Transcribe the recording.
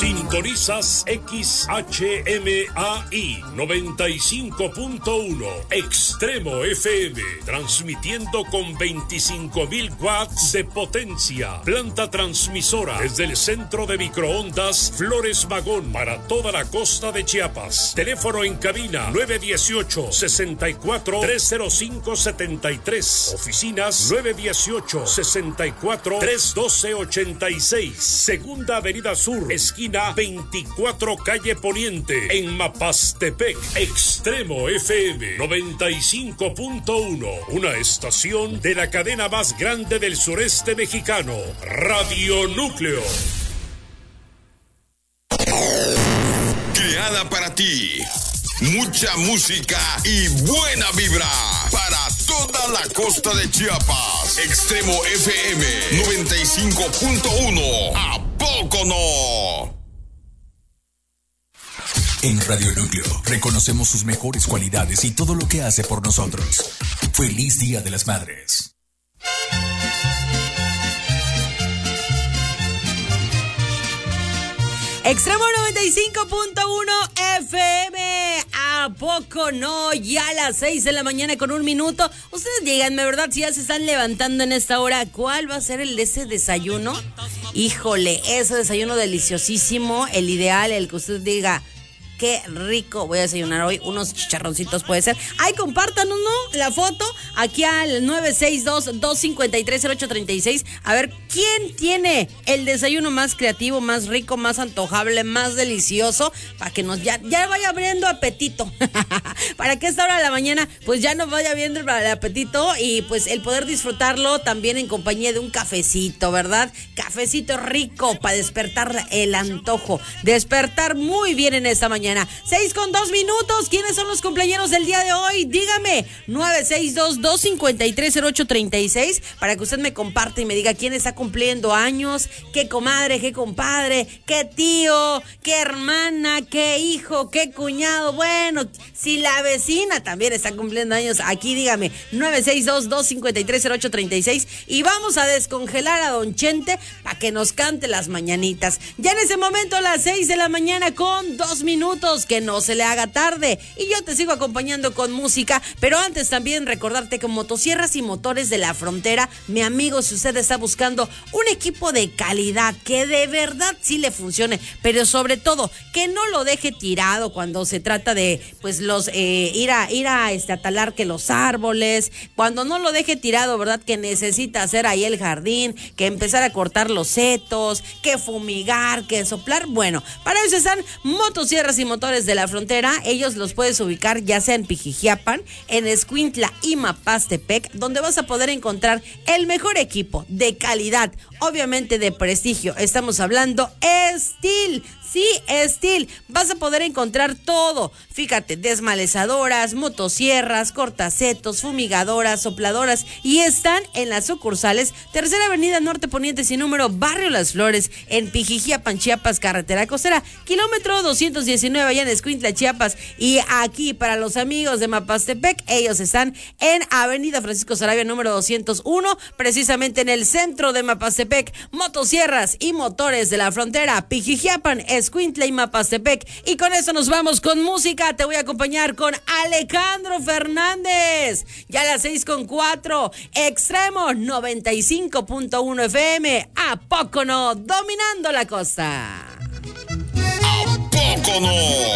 Sintonizas XHMAI 95.1 Extremo FM, transmitiendo con 25.000 watts de potencia. Planta transmisora desde el centro de microondas Flores Magón para toda la costa de Chiapas. Teléfono en cabina 918-64-305-73. Oficinas 918-64-312-86. Segunda Avenida Sur, esquina 24 Calle Poniente, en Mapastepec. Extremo FM 95.1, una estación de la cadena más grande del sureste mexicano, Radio Núcleo. Creada para ti, mucha música y buena vibra para toda la costa de Chiapas. Extremo FM 95.1. ¿A poco no? En Radio Núcleo reconocemos sus mejores cualidades y todo lo que hace por nosotros. Feliz Día de las Madres. Extremo 95.1 FM. ¿A poco no? Ya a las 6 de la mañana con 1 minuto. Ustedes díganme, ¿verdad? Si ya se están levantando en esta hora, ¿cuál va a ser ese desayuno? Híjole, ese desayuno deliciosísimo, el ideal, el que usted diga, qué rico, voy a desayunar hoy, unos chicharroncitos puede ser. Ay, compártanos, ¿no? La foto aquí al 962-253-0836. A ver, ¿quién tiene el desayuno más creativo, más rico, más antojable, más delicioso? Para que nos ya vaya abriendo apetito. Para que a esta hora de la mañana, pues ya nos vaya viendo el apetito y pues el poder disfrutarlo también en compañía de un cafecito, ¿verdad? Cafecito rico para despertar el antojo. Despertar muy bien en esta mañana. 6:02. ¿Quiénes son los cumpleaños del día de hoy? Dígame. 962-253-0836 para que usted me comparte y me diga quién está cumpliendo años, qué comadre, qué compadre, qué tío, qué hermana, qué hijo, qué cuñado. Bueno, si la vecina también está cumpliendo años, aquí dígame. 962-253-0836 y vamos a descongelar a Don Chente para que nos cante las mañanitas. Ya en ese momento a las 6 de la mañana con 2 minutos. Que no se le haga tarde y yo te sigo acompañando con música, pero antes también recordarte que Motosierras y Motores de la Frontera, mi amigo, si usted está buscando un equipo de calidad que de verdad sí le funcione, pero sobre todo que no lo deje tirado cuando se trata de pues los ir a talar que los árboles, cuando no lo deje tirado, ¿verdad? Que necesita hacer ahí el jardín, que empezar a cortar los setos, que fumigar, que soplar. Bueno, para eso están Motosierras y Motores de la Frontera. Ellos los puedes ubicar ya sea en Pijijiapan, en Escuintla y Mapastepec, donde vas a poder encontrar el mejor equipo de calidad, obviamente de prestigio. Estamos hablando Steel. Sí, Steel. Vas a poder encontrar todo. Fíjate, desmalezadoras, motosierras, cortasetos, fumigadoras, sopladoras. Y están en las sucursales Tercera Avenida Norte Poniente sin número, Barrio Las Flores, en Pijijiapan, Chiapas, carretera costera, kilómetro 219 allá en Escuintla, Chiapas. Y aquí para los amigos de Mapastepec, ellos están en Avenida Francisco Sarabia número 201, precisamente en el centro de Mapastepec. Motosierras y Motores de la Frontera, Pijijiapan, Escuintla y Mapastepec. Y con eso nos vamos con música. Te voy a acompañar con Alejandro Fernández. Ya a las 6:04. Extremo 95.1 FM. ¿A poco no? Dominando la costa. ¿A poco no?